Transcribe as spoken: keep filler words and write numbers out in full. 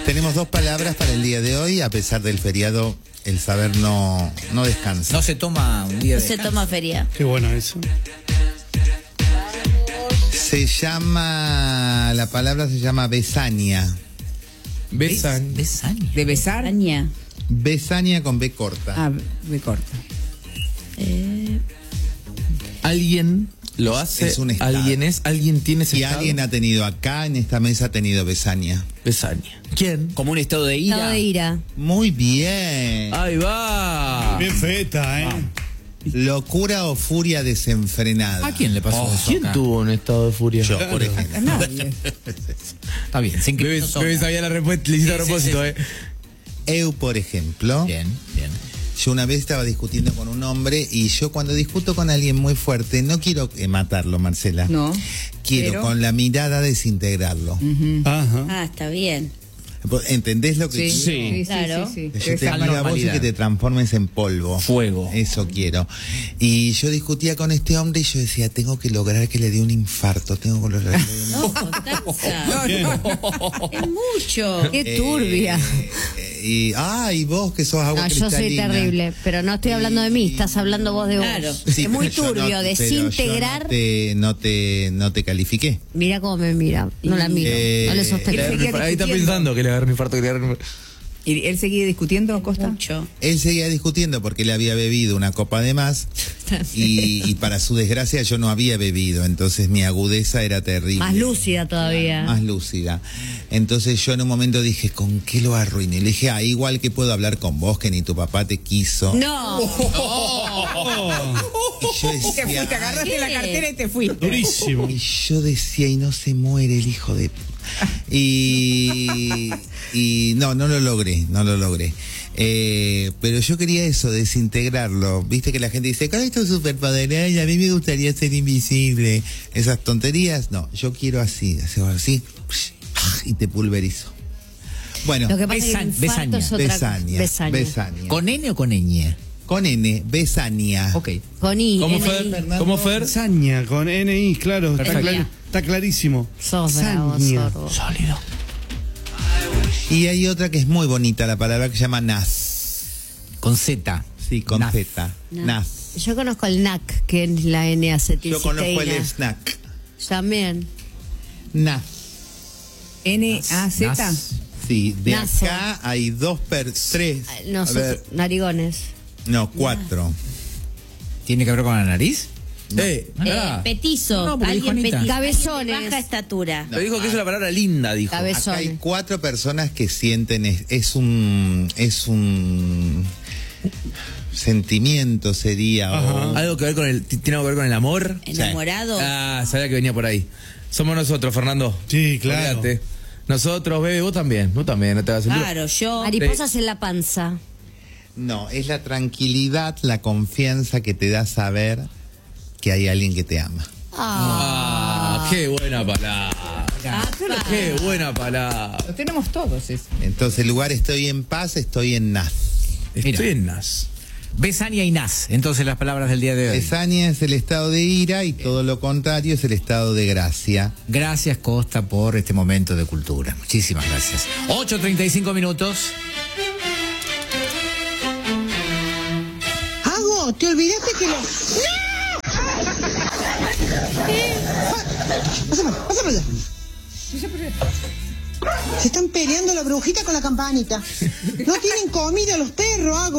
Tenemos dos palabras para el día de hoy. A pesar del feriado, el saber no, no descansa. No se toma un día No de se descanso. toma feria. Qué bueno eso. Se llama, la palabra se llama besania. Besan. Besania. ¿De besar? Aña. Besania con B corta. Ah, me corta. Eh, Alguien lo hace. es un estado. Alguien es. Alguien tiene ese Y estado. alguien ha tenido acá en esta mesa, ha tenido besania. Besania. ¿Quién? Como un estado de ira. estado de ira. Muy bien. Ahí va. Bien feta, ¿eh? Locura o furia desenfrenada. ¿A quién le pasó Oh, eso ¿Quién acá? tuvo un estado de furia? Yo, por ejemplo. Nadie. Está bien, sin que Bebé, Bebé sabía la respuesta, le hiciste a Sí, sí, propósito, sí. eh. Eu, por ejemplo. Bien, bien. Yo una vez estaba discutiendo con un hombre y yo cuando discuto con alguien muy fuerte no quiero eh, matarlo, Marcela. No. Quiero pero- con la mirada desintegrarlo. Ajá. Ah, está bien. ¿Entendés lo que Sí, quiero? sí, sí, Claro. sí, sí. Que yo te Esa- la mire a vos y normalidad. que te transformes en polvo. Fuego. Eso quiero. Y yo discutía con este hombre y yo decía, tengo que lograr que le dé un infarto. Tengo que lograr que le dé un No, Constanza. Es mucho. Qué turbia. Eh, y, ah, y vos que sos agua No, yo soy cristalina. terrible, pero no estoy hablando de mí, estás hablando vos de vos. Claro. Sí, Es muy pero yo turbio, no- desintegrar. pero yo no te, no te, no te califiqué. Mira cómo me mira, no la miro, Eh, no le Le sospecho. agarró un seguía infarto. Ahí está discutiendo. pensando que le agarró un infarto. Que le agarró un... ¿Y él seguía discutiendo, Costa? Mucho. Él seguía discutiendo porque él había bebido una copa de más y, y para su desgracia yo no había bebido, entonces mi agudeza era terrible. Más lúcida todavía. Más lúcida. Entonces yo en un momento dije, ¿con qué lo arruiné? Le dije, ah, igual que puedo hablar con vos, que ni tu papá te quiso. No, Y yo Te decía, fuiste, te agarraste ¿qué? la cartera y te fuiste. Durísimo. y yo decía, y no se muere el hijo de... Y, y no, no lo logré, no lo logré. Eh, pero yo quería eso, desintegrarlo. Viste que la gente dice, con estos superpoderes, y a mí me gustaría ser invisible. Esas tonterías, no, yo quiero así, hacer así, y te pulverizo. Bueno, lo que pasa es que el Besan- infarto es otra cosa. besania, Besania. besania. ¿Con N o con ñ? Con N, besania. Ok. Con I. ¿Cómo N I. Fer? ¿Cómo Fer? Saña con N I, claro. Está, Perfecto. clar- está clarísimo. Sos bravo, Saña. sordo. Sólido. Y hay otra que es muy bonita, la palabra que se llama nas. Con Z. Sí, con Nas. Z. Nas. Nas. Yo conozco el N A C, que es la N acetilcisteína. Yo conozco el snack. También. Nas. N A Z. Nas. Sí, de Nazo. acá hay dos per tres. No, A sos- ver, narigones. no, cuatro. ¿Tiene que ver con la nariz? Eh, Eh, ah, petizo. No, porque dijo Alguien Anita. petizo. Cabezones. Alguien de baja estatura. Lo dijo que es una palabra linda, dijo. Cabeza. Acá hay Besones. cuatro personas que sienten, es, es un, es un sentimiento sería. o- Algo que ver con el, tiene algo que ver con el amor. Enamorado. Ah, sabía que venía por ahí. Somos nosotros, Fernando. Sí, claro. Olvídate. Nosotros, bebé, vos también. Vos también, no te hagas el duro. Claro, yo. Mariposas en la panza. No, es la tranquilidad, la confianza que te da saber que hay alguien que te ama. Ah, qué buena palabra. Qué buena palabra. Lo tenemos todos eso. Entonces, en lugar estoy en paz, estoy en naz. Estoy Mira. en Nas. Besania y Nas. Entonces las palabras del día de hoy. Besania es el estado de ira y todo lo contrario es el estado de gracia. Gracias, Costa, por este momento de cultura. Muchísimas gracias. ocho treinta y cinco minutos. Hago, te olvidaste que lo... ¡No! Pásame, pásame allá. Se están peleando la brujita con la campanita. No tienen comida los perros, Hago.